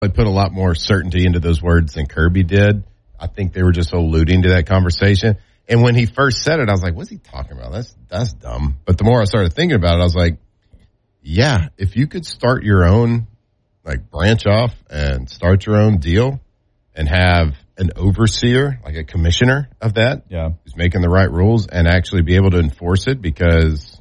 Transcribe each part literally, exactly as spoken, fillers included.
I put a lot more certainty into those words than Kirby did. I think they were just alluding to that conversation. And when he first said it, I was like, what's he talking about? That's that's dumb. But the more I started thinking about it, I was like, yeah, if you could start your own, like branch off and start your own deal and have an overseer, like a commissioner of that, yeah, who's making the right rules and actually be able to enforce it because,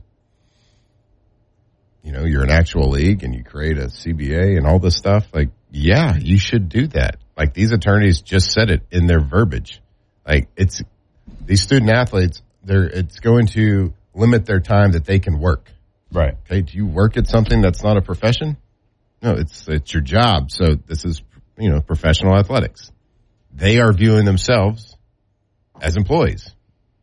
you know, you're an actual league and you create a C B A and all this stuff, like, yeah, you should do that. Like, these attorneys just said it in their verbiage. Like, it's these student athletes, they're it's going to limit their time that they can work. Right. Okay. Do you work at something that's not a profession? No, it's it's your job. So this is, you know, professional athletics. They are viewing themselves as employees.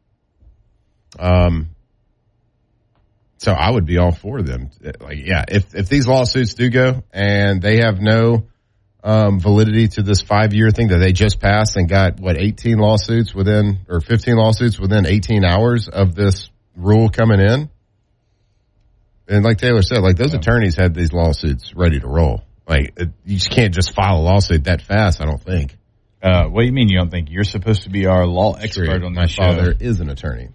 Um. So I would be all for them. Like, yeah, if if these lawsuits do go and they have no um, validity to this five-year thing that they just passed and got, what, eighteen lawsuits within, or fifteen lawsuits within eighteen hours of this rule coming in. And like Taylor said, like those yeah. attorneys had these lawsuits ready to roll. Like, it, you just can't just file a lawsuit that fast, I don't think. Uh, what do you mean you don't think? You're supposed to be our law expert True. on My this show. My father is an attorney.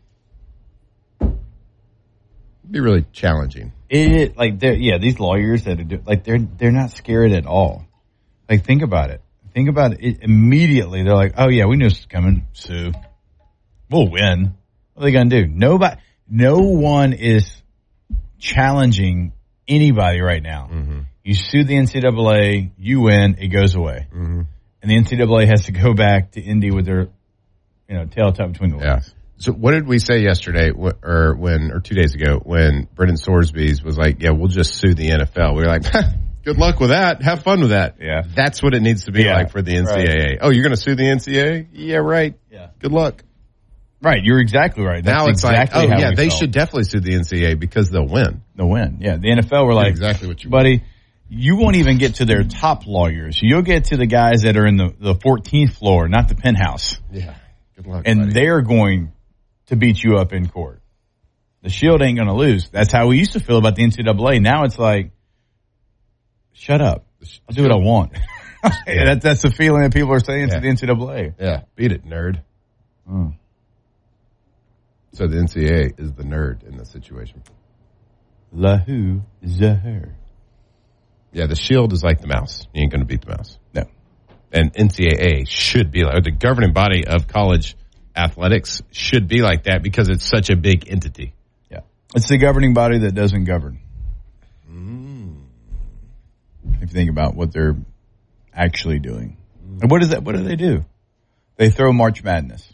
Be really challenging. It like they're yeah, these lawyers that are do, like they're they're not scared at all. Like, think about it. Think about it immediately. They're like, oh yeah, we knew this was coming. Sue, we'll win. What are they gonna do? Nobody, no one is challenging anybody right now. Mm-hmm. You sue the N C double A, you win, it goes away, mm-hmm. and the N C double A has to go back to Indy with their, you know, tail tucked between the legs. Yeah. So what did we say yesterday, or when, or two days ago, when Brendan Sorsby's was like, "Yeah, we'll just sue the N F L." We were like, "Good luck with that. Have fun with that." Yeah, that's what it needs to be yeah, like for the N C double A. right. Oh, you're going to sue the N C double A? Yeah, right. Yeah, good luck. Right, you're exactly right. That's now it's exactly like, oh how yeah, we they felt. should definitely sue the N C double A because they'll win. They'll win. Yeah, the N F L were like, exactly what you buddy. want. You won't even get to their top lawyers. You'll get to the guys that are in the, the fourteenth floor, not the penthouse. Yeah, good luck. And buddy. they're going to beat you up in court. The Shield ain't going to lose. That's how we used to feel about the N C double A. Now it's like, shut up. I'll do what I want. yeah, that, that's the feeling that people are saying yeah. to the N C double A. Yeah, beat it, nerd. Oh. So the N C double A is the nerd in this situation. Lahu Zahir. Yeah, the Shield is like the mouse. You ain't going to beat the mouse. No. And N C double A should be like, or the governing body of college athletics should be like that because it's such a big entity. Yeah. It's the governing body that doesn't govern. Mm. If you think about what they're actually doing. Mm. And what is that? What do they do? They throw March Madness.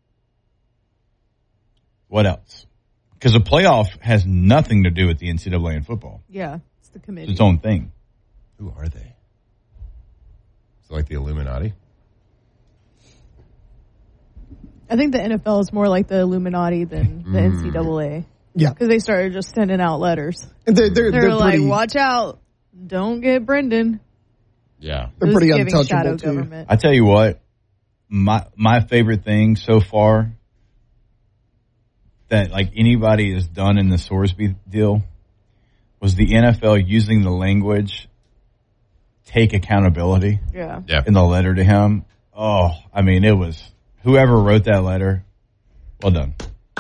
What else? Because the playoff has nothing to do with the N C double A in football. Yeah, it's the committee. It's its own thing. Who are they? Is it like the Illuminati? I think the N F L is more like the Illuminati than the mm. N C double A. Yeah. Because they started just sending out letters. And they're, they're, they're, they're like, pretty, watch out. Don't get Brendan. Yeah. They're pretty giving untouchable, shadow too. Government. I tell you what, my my favorite thing so far that like anybody has done in the Sorsby deal was the N F L using the language, take accountability. Yeah. Yeah. In the letter to him. Oh, I mean, it was whoever wrote that letter. Well done.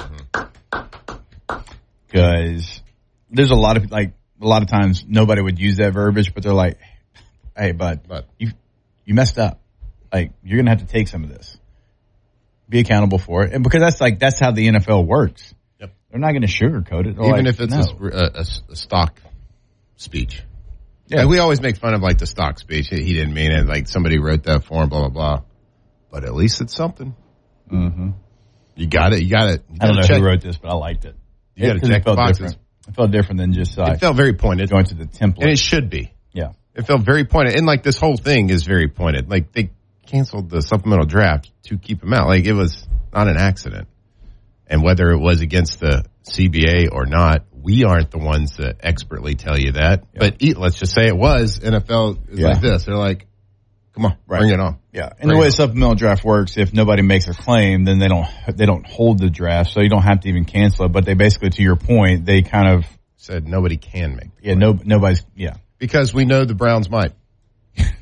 Because there's a lot of like a lot of times nobody would use that verbiage, but they're like, "Hey, bud, but you you messed up. Like you're gonna have to take some of this. Be accountable for it." And because that's like that's how the N F L works. Yep. They're not going to sugarcoat it. They're Even like, if it's no. a, a, a stock speech. Yeah. Like we always make fun of like the stock speech. He didn't mean it. Like somebody wrote that for him, blah, blah, blah. But at least it's something. Mm-hmm. You got it. You got it. You I don't know check. who wrote this, but I liked it. You got to it, check it felt the boxes. Different. It felt different than just uh, it felt very pointed. going to the template. And it should be. Yeah. It felt very pointed. And like this whole thing is very pointed. Like they canceled the supplemental draft to keep him out. Like it was not an accident. And whether it was against the C B A or not, we aren't the ones that expertly tell you that. Yeah. But e- let's just say it was. N F L is yeah. like this. They're like, come on, right. bring it on. Yeah. And bring the way the supplemental draft works, if nobody makes a claim, then they don't they don't hold the draft, so you don't have to even cancel it. But they basically, to your point, they kind of said nobody can make the yeah, no, nobody's yeah. Because we know the Browns might.